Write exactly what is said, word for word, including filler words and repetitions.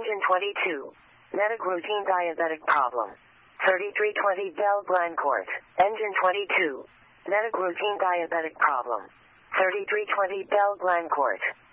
Engine twenty-two. Medic routine diabetic problem. thirty-three twenty Bell Glencourt. Engine twenty-two. Medic routine diabetic problem. thirty-three twenty Bell Glencourt.